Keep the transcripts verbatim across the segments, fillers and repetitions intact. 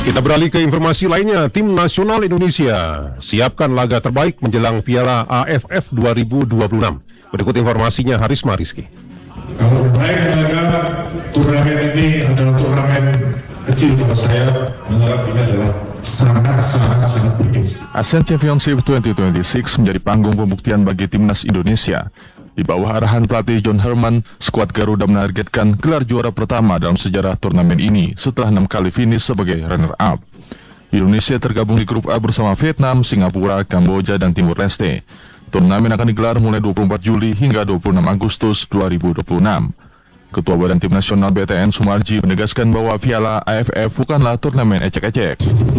Kita beralih ke informasi lainnya. Tim nasional Indonesia siapkan laga terbaik menjelang Piala A F F dua ribu dua puluh enam. Berikut informasinya Harisma Rizky. Kalau bermain laga turnamen ini adalah turnamen kecil, kalau saya menganggap ini adalah sangat-sangat-sangat bergengsi. ASEAN Championship dua ribu dua puluh enam menjadi panggung pembuktian bagi timnas Indonesia. Di bawah arahan pelatih John Herman, skuad Garuda menargetkan gelar juara pertama dalam sejarah turnamen ini setelah enam kali finish sebagai runner-up. Indonesia tergabung di grup A bersama Vietnam, Singapura, Kamboja, dan Timur Leste. Turnamen akan digelar mulai dua puluh empat Juli hingga dua puluh enam Agustus dua ribu dua puluh enam. Ketua Badan Tim Nasional B T N Sumarji menegaskan bahwa Piala A F F bukanlah turnamen ecek-ecek.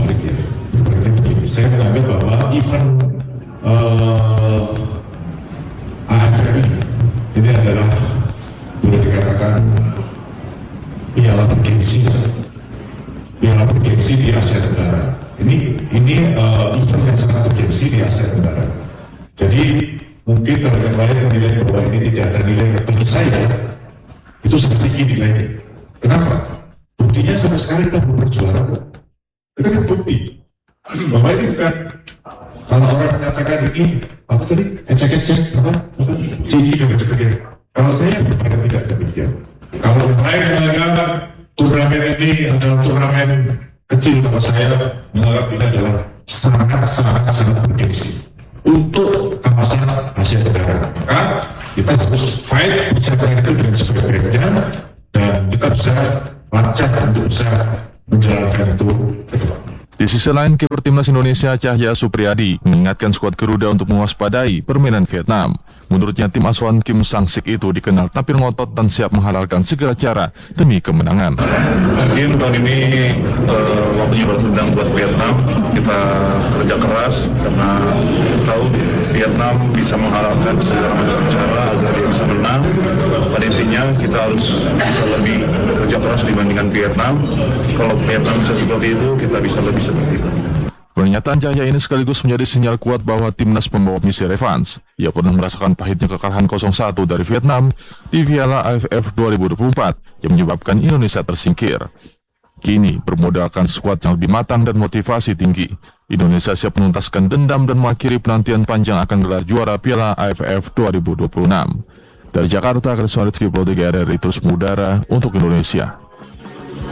Saya menganggap bahwa event uh, A F F ini, ini adalah boleh dikatakan piala bergengsi, piala bergengsi di Asia Tenggara. Ini ini uh, event yang sangat bergengsi di Asia Tenggara. Jadi mungkin kalau yang lain menilai bahwa ini tidak ada nilai, bagi saya itu sangat tinggi nilainya. Kenapa? Buktinya sampai sekarang kita belum berjuara. Kita kan bukti bahwa ini bukan, kalau orang mengatakan ini apa tadi, ecek-ecek apa apa ciri dan sebagainya. Kalau saya berpada tidak demikian. Kalau yang lain menganggap turnamen ini adalah turnamen kecil, kalau saya menganggap ini adalah sangat-sangat-sangat bergengsi untuk kawasan Asia Tenggara. Maka kita harus fight persiapan itu dengan sebaik-baiknya dan kita bisa lancar untuk bisa menjalankan itu ke depan. Di sisi lain, kiper timnas Indonesia Cahya Supriyadi mengingatkan skuad Garuda untuk mewaspadai permainan Vietnam. Menurutnya, tim asuhan Kim Sang-sik itu dikenal tampil ngotot dan siap menghalalkan segala cara demi kemenangan. Mungkin tahun ini uh, waktunya balas dendam buat Vietnam. Kita kerja keras karena tahu Vietnam bisa menghalalkan segala macam cara agar dia bisa menang. Pada intinya kita harus bisa lebih kerja keras dibandingkan Vietnam. Kalau Vietnam bisa seperti itu, kita bisa lebih seperti itu. Pernyataan Cahya ini sekaligus menjadi sinyal kuat bahwa timnas membawa misi revans. Ia pernah merasakan pahitnya kekalahan nol satu dari Vietnam di Piala A F F dua ribu dua puluh empat yang menyebabkan Indonesia tersingkir. Kini, bermodalkan skuad yang lebih matang dan motivasi tinggi, Indonesia siap menuntaskan dendam dan mengakhiri penantian panjang akan gelar juara Piala A F F dua ribu dua puluh enam. Dari Jakarta, Harisma Rizky, Pro tiga R R I terus mengudara untuk Indonesia.